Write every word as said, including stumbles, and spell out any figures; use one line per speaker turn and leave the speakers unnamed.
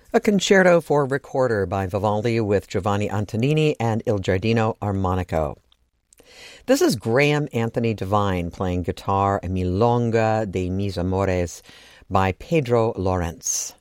A concerto for recorder by Vivaldi with Giovanni Antonini and Il Giardino Armonico. This is Graham Anthony Devine playing guitar a Milonga de Mis Amores by Pedro Lawrence.